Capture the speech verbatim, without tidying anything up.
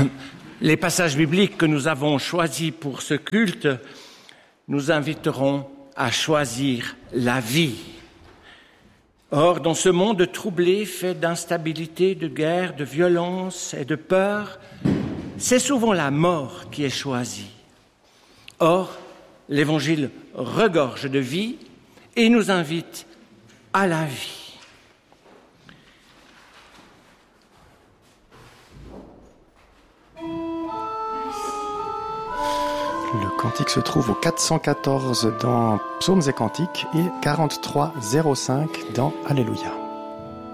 Les passages bibliques que nous avons choisis pour ce culte nous inviteront à choisir la vie. Or, dans ce monde troublé, fait d'instabilité, de guerre, de violence et de peur, c'est souvent la mort qui est choisie. Or, l'Évangile regorge de vie et nous invite à la vie. Le cantique se trouve au quatre cent quatorze dans Psaumes et Cantiques et quarante-trois zéro cinq dans Alléluia.